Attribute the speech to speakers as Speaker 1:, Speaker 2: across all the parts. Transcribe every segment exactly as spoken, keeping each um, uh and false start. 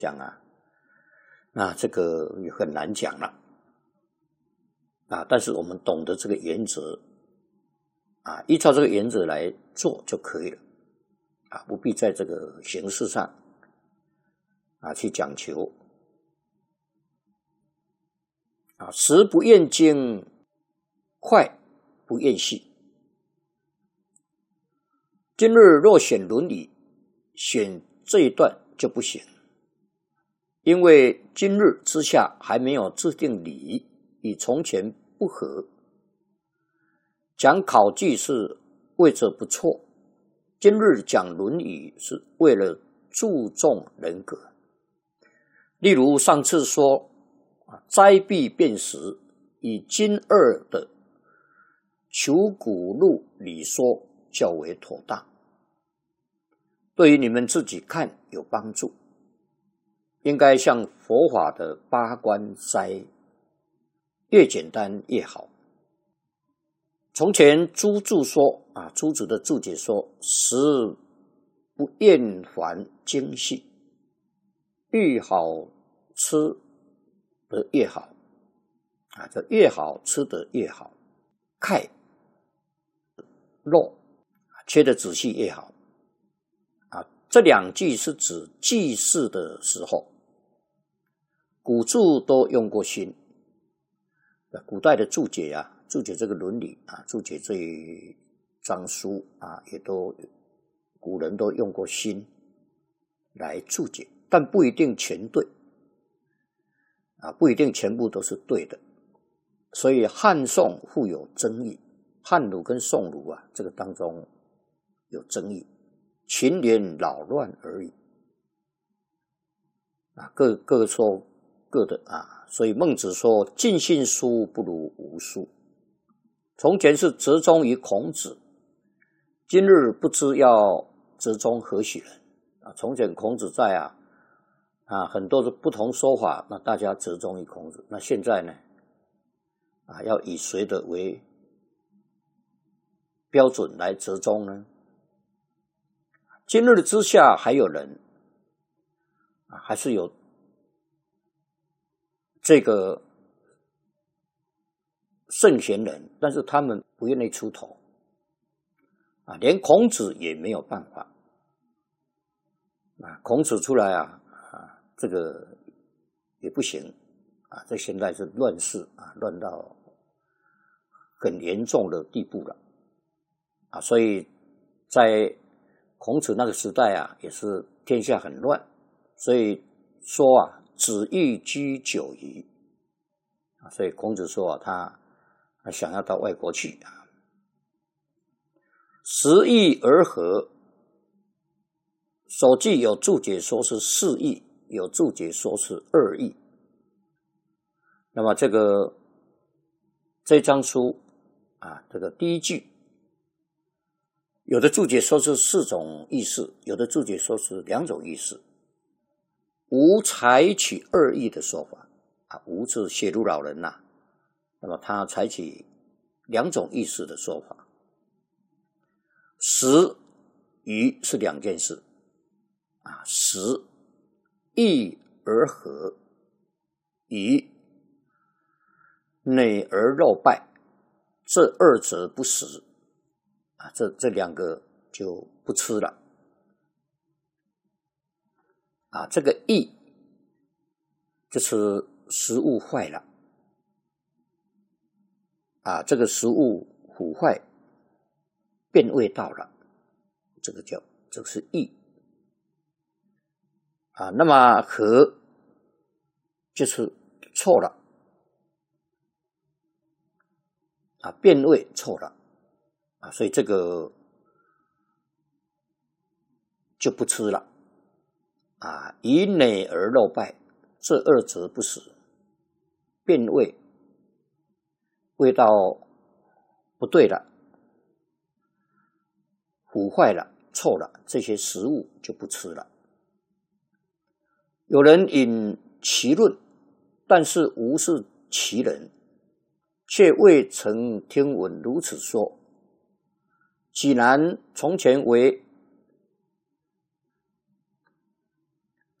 Speaker 1: 讲啊，那这个也很难讲了啊。但是我们懂得这个原则啊，依照这个原则来做就可以了啊，不必在这个形式上啊去讲求啊。时不厌精，快不厌细。今日若选伦理，选这一段就不行，因为今日之下还没有制定理，与从前不合。讲考据是为着不错，今日讲伦理是为了注重人格。例如上次说灾必变时，以今二的求古录理说较为妥当，对于你们自己看有帮助。应该像佛法的八关斋，越简单越好。从前朱注说啊，朱子的注解说，食不厌烦精细，愈好吃得越好啊，这越好吃得越好。菜肉切得仔细越好啊。这两句是指记事的时候，古注都用过心。古代的注解啊，注解这个伦理啊，注解这一章书啊，也都古人都用过心来注解，但不一定全对啊，不一定全部都是对的。所以汉宋互有争议，汉儒跟宋儒啊，这个当中有争议，群联扰乱而已啊，各各说各的啊。所以孟子说，尽信书不如无书。从前是折中于孔子，今日不知要折中何许人啊？从前孔子在啊啊，很多的不同说法，那大家折中于孔子。那现在呢啊，要以谁的为标准来折中呢？今日之下还有人啊，还是有这个圣贤人，但是他们不愿意出头啊，连孔子也没有办法啊。孔子出来啊啊，这个也不行啊。这现在是乱世啊，乱到很严重的地步了啊。所以在孔子那个时代啊，也是天下很乱，所以说啊，子欲居九夷，所以孔子说啊，他他想要到外国去啊。十亿而合，手记有注解说是四亿，有注解说是二亿。那么这个这张书啊，这个第一句，有的注解说是四种意思，有的注解说是两种意思。无采取二义的说法啊，无是写入老人呐、啊，那么他采取两种意思的说法。实与是两件事啊，实义而合，与馁而肉败，这二者不实啊，这这两个就不吃了。啊，这个义就是食物坏了啊，这个食物腐坏变味道了，这个叫这个是义啊。那么和就是臭了啊，变味臭了啊，所以这个就不吃了。啊，以馁而肉败，这二者不实。变味，味道不对了，腐坏了，臭了，这些食物就不吃了。有人引其论，但是无视其人，却未曾听闻如此说。济南从前为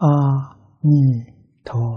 Speaker 2: 阿弥陀。